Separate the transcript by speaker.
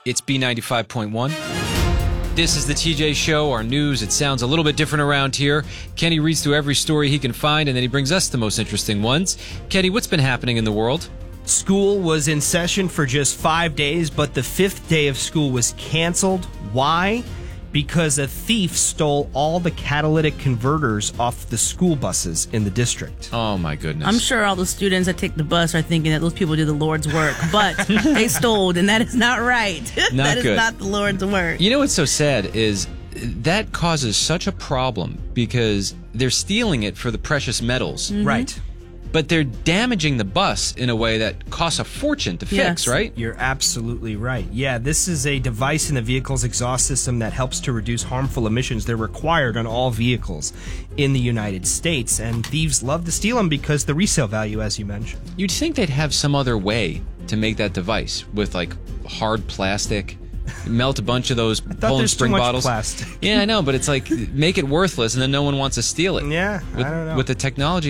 Speaker 1: It's B95.1. This is the TJ Show, our news. It sounds a little bit different around here. Kenny reads through every story he can find, and then he brings us the most interesting ones. Kenny, what's been happening in the world?
Speaker 2: School was in session for just 5 days, but the 5th day of school was canceled. Why? Because a thief stole all the catalytic converters off the school buses in the district.
Speaker 1: Oh, my goodness.
Speaker 3: I'm sure all the students that take the bus are thinking that those people do the Lord's work, but they stole, and that is not right. That is not the Lord's work.
Speaker 1: You know what's so sad is that causes such a problem because they're stealing it for the precious metals.
Speaker 3: Mm-hmm.
Speaker 2: Right.
Speaker 1: But they're damaging the bus in a way that costs a fortune to fix, right?
Speaker 2: You're absolutely right. Yeah, this is a device in the vehicle's exhaust system that helps to reduce harmful emissions. They're required on all vehicles in the United States, and thieves love to steal them because the resale value, as you mentioned.
Speaker 1: You'd think they'd have some other way to make that device with, like, hard plastic. Melt a bunch of those Poland Spring bottles.
Speaker 2: Plastic.
Speaker 1: Yeah, I know, but it's like, make it worthless, and then no one wants to steal it.
Speaker 2: Yeah, I don't know.
Speaker 1: With the technology